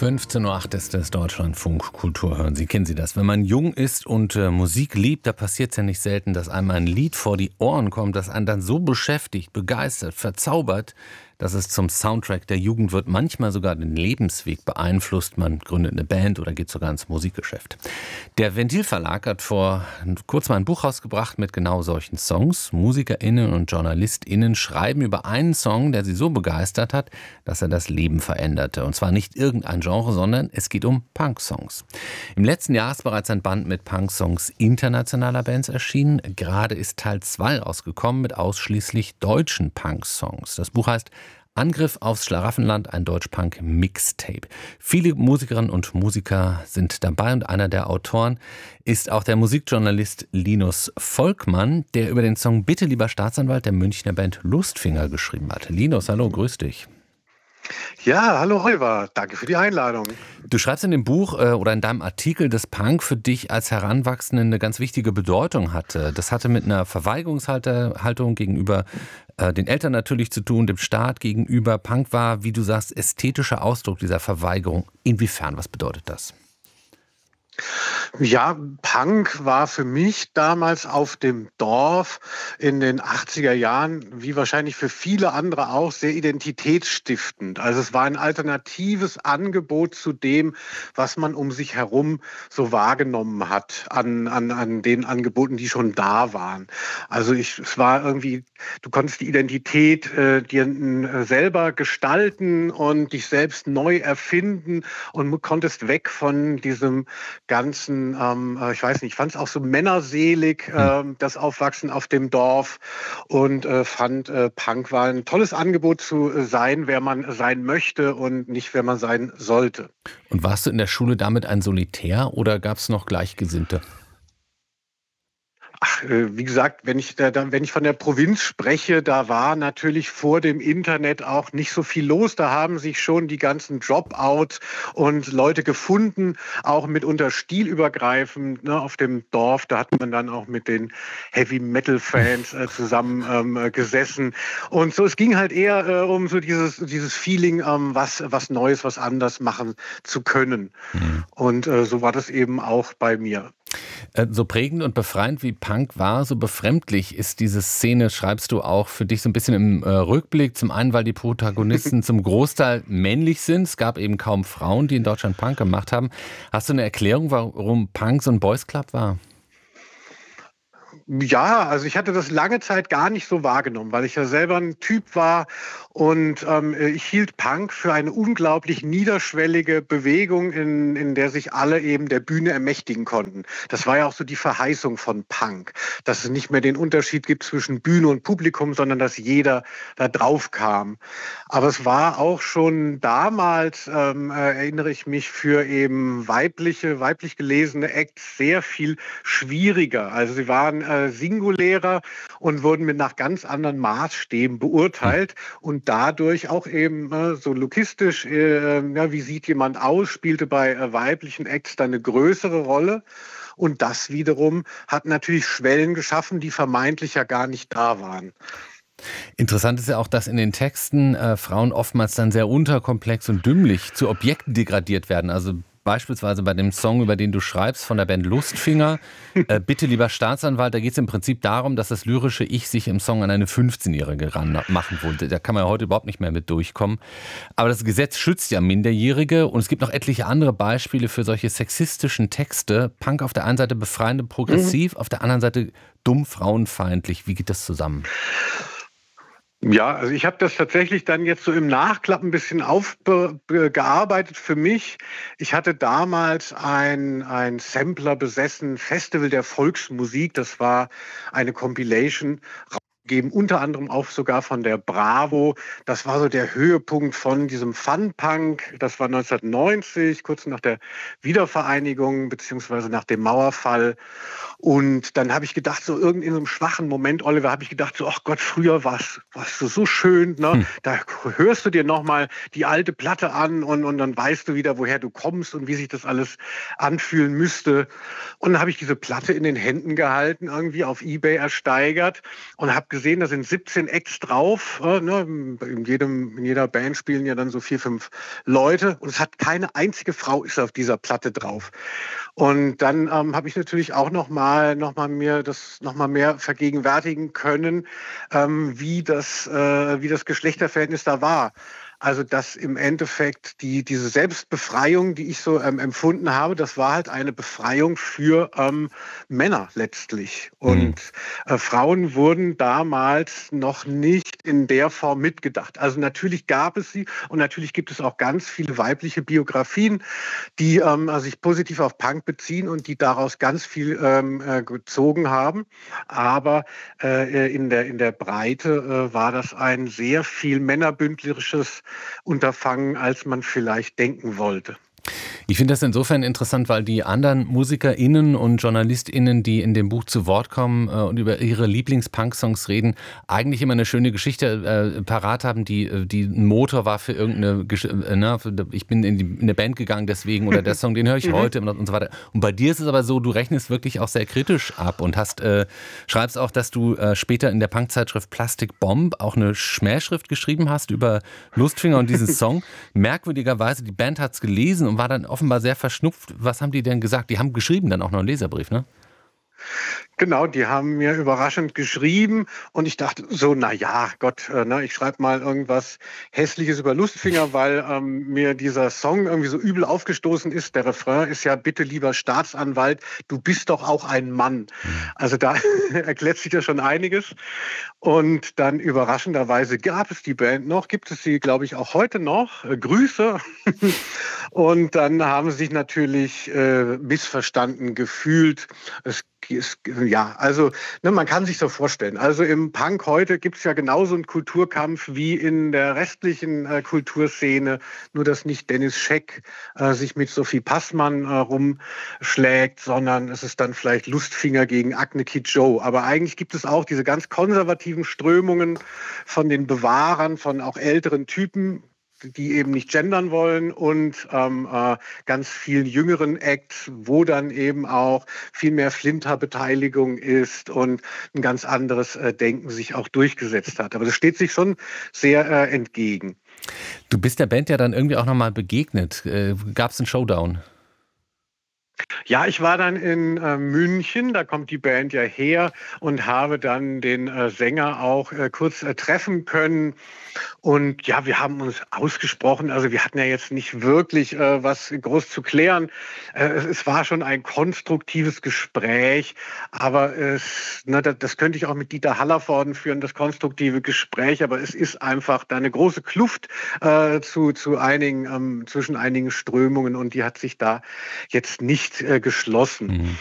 15:08 Uhr ist es, Deutschlandfunk Kultur hören. Sie kennen Sie das. Wenn man jung ist und Musik liebt, da passiert es ja nicht selten, dass einem ein Lied vor die Ohren kommt, das einen dann so beschäftigt, begeistert, verzaubert, dass es zum Soundtrack der Jugend wird, manchmal sogar den Lebensweg beeinflusst. Man gründet eine Band oder geht sogar ins Musikgeschäft. Der Ventil Verlag hat vor kurzem ein Buch rausgebracht mit genau solchen Songs. MusikerInnen und JournalistInnen schreiben über einen Song, der sie so begeistert hat, dass er das Leben veränderte. Und zwar nicht irgendein Genre, sondern es geht um Punk-Songs. Im letzten Jahr ist bereits ein Band mit Punk-Songs internationaler Bands erschienen. Gerade ist Teil 2 rausgekommen mit ausschließlich deutschen Punk-Songs. Das Buch heißt Angriff aufs Schlaraffenland, ein Deutsch-Punk-Mixtape. Viele Musikerinnen und Musiker sind dabei und einer der Autoren ist auch der Musikjournalist Linus Volkmann, der über den Song Bitte lieber Staatsanwalt der Münchner Band Lustfinger geschrieben hat. Linus, hallo, grüß dich. Ja, hallo Oliver, danke für die Einladung. Du schreibst in dem Buch oder in deinem Artikel, dass Punk für dich als Heranwachsende eine ganz wichtige Bedeutung hatte. Das hatte mit einer Verweigerungshaltung gegenüber den Eltern natürlich zu tun, dem Staat gegenüber. Punk war, wie du sagst, ästhetischer Ausdruck dieser Verweigerung. Inwiefern, was bedeutet das? Ja, Punk war für mich damals auf dem Dorf in den 80er Jahren, wie wahrscheinlich für viele andere auch, sehr identitätsstiftend. Also es war ein alternatives Angebot zu dem, was man um sich herum so wahrgenommen hat an den Angeboten, die schon da waren. Also es war irgendwie, du konntest die Identität dir selber gestalten und dich selbst neu erfinden und konntest weg von diesem ganzen, ich weiß nicht, ich fand es auch so männerselig, das Aufwachsen auf dem Dorf und fand, Punk war ein tolles Angebot zu sein, wer man sein möchte und nicht, wer man sein sollte. Und warst du in der Schule damit ein Solitär oder gab es noch Gleichgesinnte? Wie gesagt, wenn ich von der Provinz spreche, da war natürlich vor dem Internet auch nicht so viel los. Da haben sich schon die ganzen Dropouts und Leute gefunden, auch mitunter stilübergreifend, ne, auf dem Dorf. Da hat man dann auch mit den Heavy-Metal-Fans zusammen gesessen. Und so, es ging halt eher um so dieses Feeling, was Neues, was anders machen zu können. Mhm. Und so war das eben auch bei mir. So prägend und befreiend wie Punk war, so befremdlich ist diese Szene, schreibst du auch für dich so ein bisschen im Rückblick. Zum einen, weil die Protagonisten zum Großteil männlich sind. Es gab eben kaum Frauen, die in Deutschland Punk gemacht haben. Hast du eine Erklärung, warum Punk so ein Boys Club war? Ja, also ich hatte das lange Zeit gar nicht so wahrgenommen, weil ich ja selber ein Typ war und ich hielt Punk für eine unglaublich niederschwellige Bewegung, in der sich alle eben der Bühne ermächtigen konnten. Das war ja auch so die Verheißung von Punk, dass es nicht mehr den Unterschied gibt zwischen Bühne und Publikum, sondern dass jeder da drauf kam. Aber es war auch schon damals, erinnere ich mich, für eben weiblich gelesene Acts sehr viel schwieriger. Also sie waren singulärer und wurden nach ganz anderen Maßstäben beurteilt und dadurch auch eben so lookistisch, wie sieht jemand aus, spielte bei weiblichen Acts dann eine größere Rolle. Und das wiederum hat natürlich Schwellen geschaffen, die vermeintlich ja gar nicht da waren. Interessant ist ja auch, dass in den Texten Frauen oftmals dann sehr unterkomplex und dümmlich zu Objekten degradiert werden. Also beispielsweise bei dem Song, über den du schreibst, von der Band Lustfinger, Bitte lieber Staatsanwalt, da geht es im Prinzip darum, dass das lyrische Ich sich im Song an eine 15-Jährige ranmachen wollte. Da kann man ja heute überhaupt nicht mehr mit durchkommen. Aber das Gesetz schützt ja Minderjährige und es gibt noch etliche andere Beispiele für solche sexistischen Texte. Punk auf der einen Seite befreiend und progressiv, auf der anderen Seite dumm frauenfeindlich. Wie geht das zusammen? Ja, also ich habe das tatsächlich dann jetzt so im Nachklapp ein bisschen aufgearbeitet für mich. Ich hatte damals ein Sampler besessen, Festival der Volksmusik. Das war eine Compilation, geben unter anderem auch sogar von der Bravo. Das war so der Höhepunkt von diesem Fun-Punk. Das war 1990, kurz nach der Wiedervereinigung beziehungsweise nach dem Mauerfall. Und dann habe ich gedacht, so in so einem schwachen Moment, Oliver, habe ich gedacht, so, ach Gott, früher warst du so schön, ne? Da hörst du dir nochmal die alte Platte an und dann weißt du wieder, woher du kommst und wie sich das alles anfühlen müsste. Und dann habe ich diese Platte in den Händen gehalten, irgendwie auf eBay ersteigert und habe gesehen, da sind 17 Acts drauf. Ne? In jeder Band spielen ja dann so 4, 5 Leute und es hat keine einzige Frau ist auf dieser Platte drauf. Und dann habe ich natürlich auch noch mal mehr vergegenwärtigen können, wie das Geschlechterverhältnis da war. Also dass im Endeffekt diese Selbstbefreiung, die ich so empfunden habe, das war halt eine Befreiung für Männer letztlich. Mhm. Und Frauen wurden damals noch nicht in der Form mitgedacht. Also natürlich gab es sie und natürlich gibt es auch ganz viele weibliche Biografien, die sich positiv auf Punk beziehen und die daraus ganz viel gezogen haben. Aber in der Breite war das ein sehr viel männerbündlerisches Unterfangen, als man vielleicht denken wollte. Ich finde das insofern interessant, weil die anderen MusikerInnen und JournalistInnen, die in dem Buch zu Wort kommen und über ihre Lieblings-Punk-Songs reden, eigentlich immer eine schöne Geschichte parat haben, die ein Motor war für irgendeine ich bin in eine Band gegangen deswegen oder der Song, den höre ich heute und so weiter. Und bei dir ist es aber so, du rechnest wirklich auch sehr kritisch ab und schreibst auch, dass du später in der Punk-Zeitschrift Plastic Bomb auch eine Schmähschrift geschrieben hast über Lustfinger und diesen Song. Merkwürdigerweise, die Band hat es gelesen und war dann offenbar sehr verschnupft. Was haben die denn gesagt? Die haben geschrieben dann auch noch einen Leserbrief, ne? Genau, die haben mir überraschend geschrieben und ich dachte so, na ja, Gott, ich schreibe mal irgendwas Hässliches über Lustfinger, weil mir dieser Song irgendwie so übel aufgestoßen ist. Der Refrain ist ja: Bitte, lieber Staatsanwalt, du bist doch auch ein Mann. Also da erklärt sich ja schon einiges. Und dann überraschenderweise gab es die Band noch, gibt es sie, glaube ich, auch heute noch. Grüße. Und dann haben sie sich natürlich missverstanden gefühlt. Man kann sich so vorstellen. Also im Punk heute gibt es ja genauso einen Kulturkampf wie in der restlichen Kulturszene, nur dass nicht Dennis Scheck sich mit Sophie Passmann rumschlägt, sondern es ist dann vielleicht Lustfinger gegen Agne Kid Joe. Aber eigentlich gibt es auch diese ganz konservativen Strömungen von den Bewahrern von auch älteren Typen, die eben nicht gendern wollen und ganz vielen jüngeren Acts, wo dann eben auch viel mehr Flinterbeteiligung ist und ein ganz anderes Denken sich auch durchgesetzt hat. Aber das steht sich schon sehr entgegen. Du bist der Band ja dann irgendwie auch nochmal begegnet. Gab es einen Showdown? Ja, ich war dann in München, da kommt die Band ja her und habe dann den Sänger auch kurz treffen können. Und ja, wir haben uns ausgesprochen. Also wir hatten ja jetzt nicht wirklich was groß zu klären. Es war schon ein konstruktives Gespräch, aber das könnte ich auch mit Dieter Hallervorden führen, das konstruktive Gespräch. Aber es ist einfach da eine große Kluft zwischen einigen Strömungen und die hat sich da jetzt nicht geschlossen.